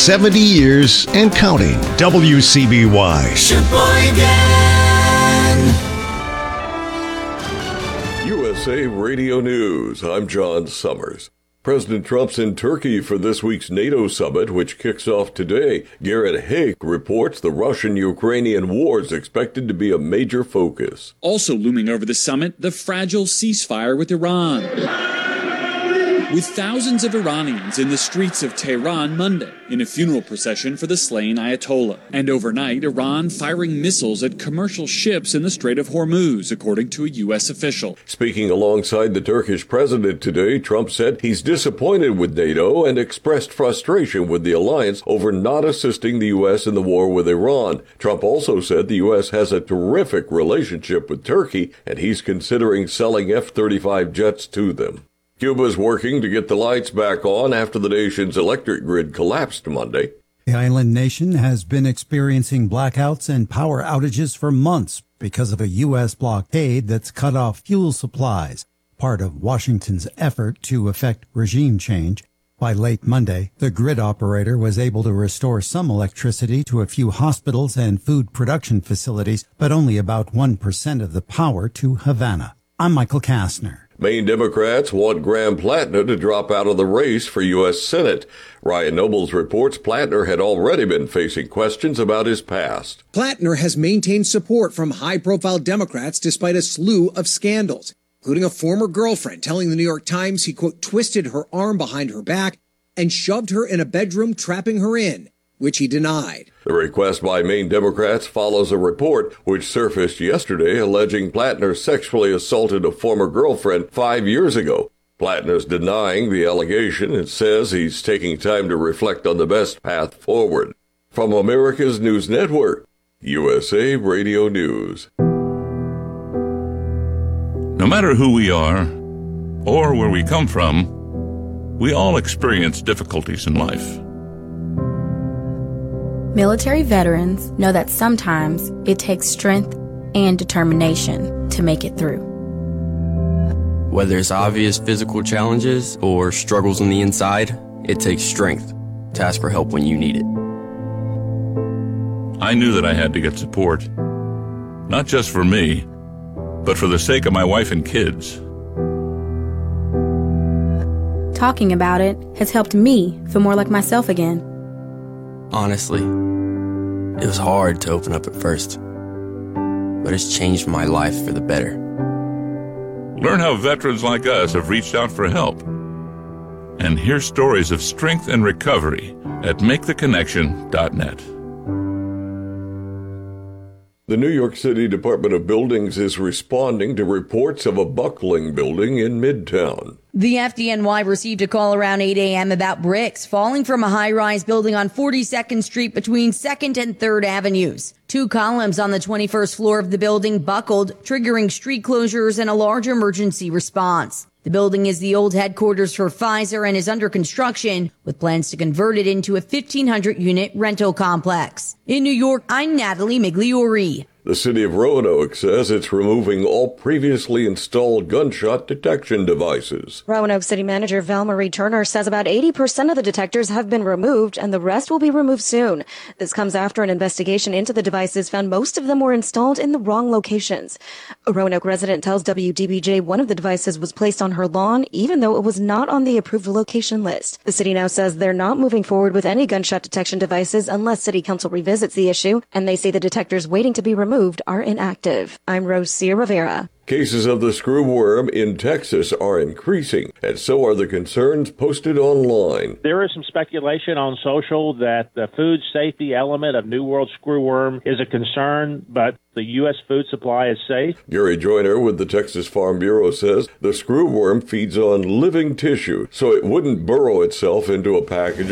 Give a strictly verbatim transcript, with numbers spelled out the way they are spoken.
seventy years and counting. W C B Y. U S A Radio News. I'm John Summers. President Trump's in Turkey for this week's NATO summit, which kicks off today. Garrett Haake reports the Russian-Ukrainian war is expected to be a major focus. Also looming over the summit, the fragile ceasefire with Iran. With thousands of Iranians in the streets of Tehran Monday in a funeral procession for the slain Ayatollah. And overnight, Iran firing missiles at commercial ships in the Strait of Hormuz, according to a U S official. Speaking alongside the Turkish president today, Trump said he's disappointed with NATO and expressed frustration with the alliance over not assisting the U S in the war with Iran. Trump also said the U S has a terrific relationship with Turkey, and he's considering selling F thirty-five jets to them. Cuba's working to get the lights back on after the nation's electric grid collapsed Monday. The island nation has been experiencing blackouts and power outages for months because of a U S blockade that's cut off fuel supplies, part of Washington's effort to effect regime change. By late Monday, the grid operator was able to restore some electricity to a few hospitals and food production facilities, but only about one percent of the power to Havana. I'm Michael Kastner. Maine Democrats want Graham Plattner to drop out of the race for U S Senate. Ryan Nobles reports Plattner had already been facing questions about his past. Plattner has maintained support from high-profile Democrats despite a slew of scandals, including a former girlfriend telling the New York Times he, quote, twisted her arm behind her back and shoved her in a bedroom, trapping her in, which he denied. The request by Maine Democrats follows a report which surfaced yesterday alleging Plattner sexually assaulted a former girlfriend five years ago. Plattner's denying the allegation and says he's taking time to reflect on the best path forward. From America's News Network, U S A Radio News. No matter who we are or where we come from, we all experience difficulties in life. Military veterans know that sometimes it takes strength and determination to make it through. Whether it's obvious physical challenges or struggles on the inside, it takes strength to ask for help when you need it. I knew that I had to get support, not just for me, but for the sake of my wife and kids. Talking about it has helped me feel more like myself again. Honestly, it was hard to open up at first, but it's changed my life for the better. Learn how veterans like us have reached out for help, and hear stories of strength and recovery at make the connection dot net. The New York City Department of Buildings is responding to reports of a buckling building in Midtown. The F D N Y received a call around eight a.m. about bricks falling from a high-rise building on forty-second Street between second and third Avenues. Two columns on the twenty-first floor of the building buckled, triggering street closures and a large emergency response. The building is the old headquarters for Pfizer and is under construction, with plans to convert it into a fifteen hundred unit rental complex. In New York, I'm Natalie Migliori. The city of Roanoke says it's removing all previously installed gunshot detection devices. Roanoke City Manager Val Marie Turner says about eighty percent of the detectors have been removed and the rest will be removed soon. This comes after an investigation into the devices found most of them were installed in the wrong locations. A Roanoke resident tells W D B J one of the devices was placed on her lawn, even though it was not on the approved location list. The city now says they're not moving forward with any gunshot detection devices unless City Council revisits the issue, and they say the detectors waiting to be removed are inactive. I'm Rosia Rivera. Cases of the screwworm in Texas are increasing, and so are the concerns posted online. There is some speculation on social that the food safety element of New World screwworm is a concern, but the U S food supply is safe. Gary Joyner with the Texas Farm Bureau says the screwworm feeds on living tissue, so it wouldn't burrow itself into a package